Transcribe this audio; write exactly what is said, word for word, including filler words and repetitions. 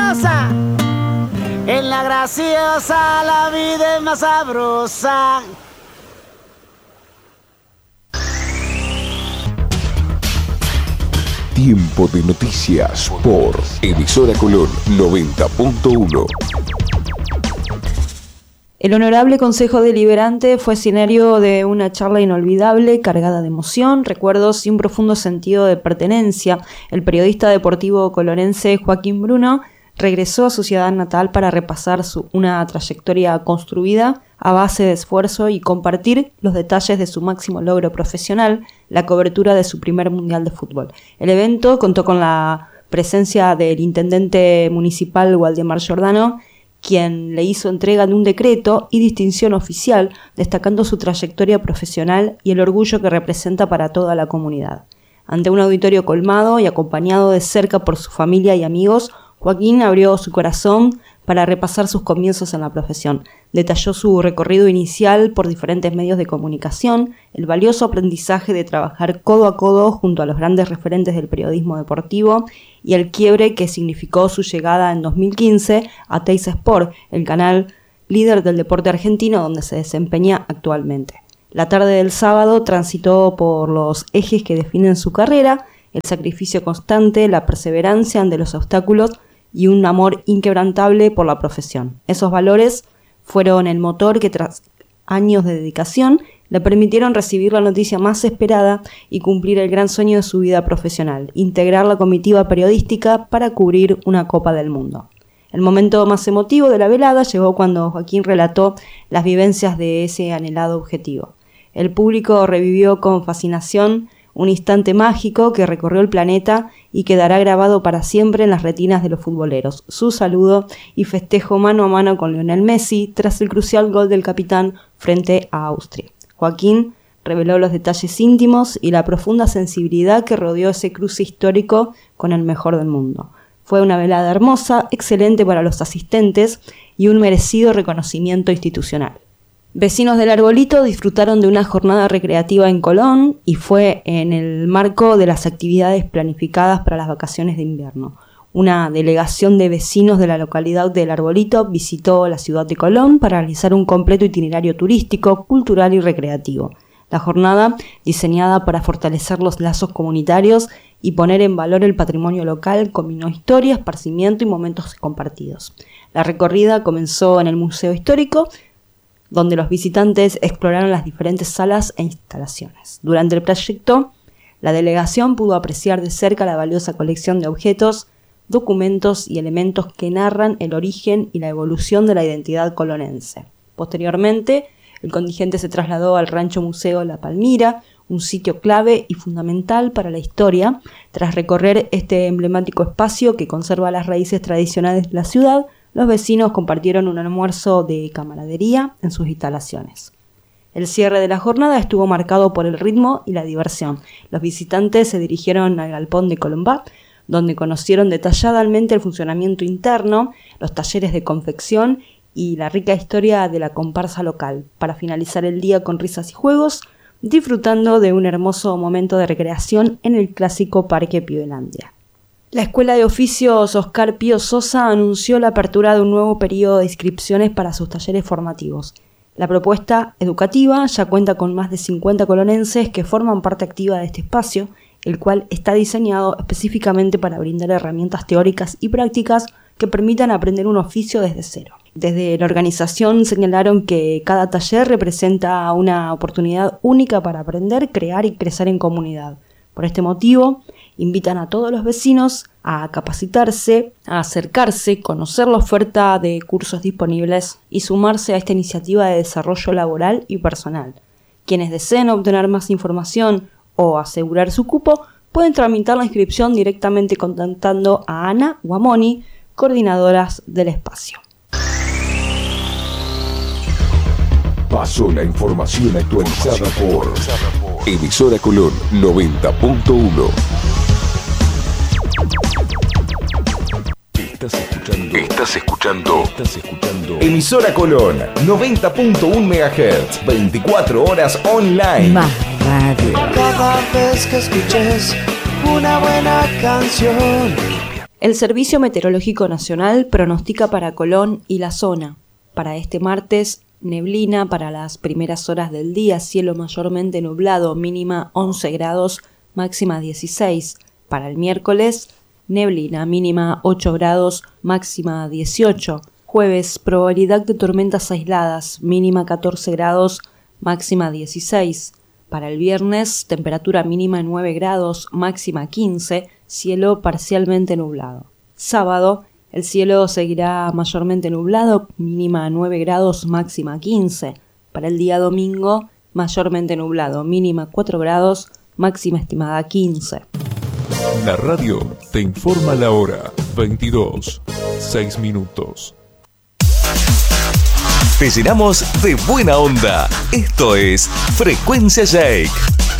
graciosa, en la graciosa la vida es más sabrosa. Tiempo de noticias por Emisora Colón noventa punto uno. El Honorable Consejo Deliberante fue escenario de una charla inolvidable, cargada de emoción, recuerdos y un profundo sentido de pertenencia. El periodista deportivo colonense Joaquín Bruno regresó a su ciudad natal para repasar su, una trayectoria construida a base de esfuerzo y compartir los detalles de su máximo logro profesional, la cobertura de su primer Mundial de Fútbol. El evento contó con la presencia del intendente municipal Waldemar Giordano, quien le hizo entrega de un decreto y distinción oficial, destacando su trayectoria profesional y el orgullo que representa para toda la comunidad. Ante un auditorio colmado y acompañado de cerca por su familia y amigos, Joaquín abrió su corazón para repasar sus comienzos en la profesión. Detalló su recorrido inicial por diferentes medios de comunicación, el valioso aprendizaje de trabajar codo a codo junto a los grandes referentes del periodismo deportivo y el quiebre que significó su llegada en dos mil quince a Teis Sport, el canal líder del deporte argentino donde se desempeña actualmente. La tarde del sábado transitó por los ejes que definen su carrera: el sacrificio constante, la perseverancia ante los obstáculos y un amor inquebrantable por la profesión. Esos valores fueron el motor que, tras años de dedicación, le permitieron recibir la noticia más esperada y cumplir el gran sueño de su vida profesional: integrar la comitiva periodística para cubrir una Copa del Mundo. El momento más emotivo de la velada llegó cuando Joaquín relató las vivencias de ese anhelado objetivo. El público revivió con fascinación un instante mágico que recorrió el planeta y quedará grabado para siempre en las retinas de los futboleros: su saludo y festejo mano a mano con Lionel Messi tras el crucial gol del capitán frente a Austria. Joaquín reveló los detalles íntimos y la profunda sensibilidad que rodeó ese cruce histórico con el mejor del mundo. Fue una velada hermosa, excelente para los asistentes y un merecido reconocimiento institucional. Vecinos del Arbolito disfrutaron de una jornada recreativa en Colón y fue en el marco de las actividades planificadas para las vacaciones de invierno. Una delegación de vecinos de la localidad del Arbolito visitó la ciudad de Colón para realizar un completo itinerario turístico, cultural y recreativo. La jornada, diseñada para fortalecer los lazos comunitarios y poner en valor el patrimonio local, combinó historia, esparcimiento y momentos compartidos. La recorrida comenzó en el Museo Histórico, donde los visitantes exploraron las diferentes salas e instalaciones. Durante el trayecto, la delegación pudo apreciar de cerca la valiosa colección de objetos, documentos y elementos que narran el origen y la evolución de la identidad colonense. Posteriormente, el contingente se trasladó al Rancho Museo La Palmira, un sitio clave y fundamental para la historia. Tras recorrer este emblemático espacio que conserva las raíces tradicionales de la ciudad, los vecinos compartieron un almuerzo de camaradería en sus instalaciones. El cierre de la jornada estuvo marcado por el ritmo y la diversión. Los visitantes se dirigieron al galpón de Colombá, donde conocieron detalladamente el funcionamiento interno, los talleres de confección y la rica historia de la comparsa local, para finalizar el día con risas y juegos, disfrutando de un hermoso momento de recreación en el clásico Parque Piovelandia. La Escuela de Oficios Oscar Pío Sosa anunció la apertura de un nuevo periodo de inscripciones para sus talleres formativos. La propuesta educativa ya cuenta con más de cincuenta colonenses que forman parte activa de este espacio, el cual está diseñado específicamente para brindar herramientas teóricas y prácticas que permitan aprender un oficio desde cero. Desde la organización señalaron que cada taller representa una oportunidad única para aprender, crear y crecer en comunidad. Por este motivo, invitan a todos los vecinos a capacitarse, a acercarse, conocer la oferta de cursos disponibles y sumarse a esta iniciativa de desarrollo laboral y personal. Quienes deseen obtener más información o asegurar su cupo, pueden tramitar la inscripción directamente contactando a Ana o a Moni, coordinadoras del espacio. Pasó la información actualizada por Emisora Colón noventa punto uno. Estás escuchando. Estás escuchando. Estás escuchando. Emisora Colón noventa punto uno megahertz. veinticuatro horas online. Más radio. Cada vez que escuches una buena canción, El Servicio Meteorológico Nacional pronostica para Colón y la zona. Para este martes, neblina para las primeras horas del día, cielo mayormente nublado, mínima once grados, máxima dieciséis. Para el miércoles, neblina, mínima ocho grados, máxima dieciocho. Jueves, probabilidad de tormentas aisladas, mínima catorce grados, máxima dieciséis. Para el viernes, temperatura mínima nueve grados, máxima quince, cielo parcialmente nublado. Sábado, el cielo seguirá mayormente nublado, mínima nueve grados, máxima quince. Para el día domingo, mayormente nublado, mínima cuatro grados, máxima estimada quince. La radio te informa la hora, veintidós, seis minutos. Te llenamos de buena onda. Esto es Frecuencia Jake.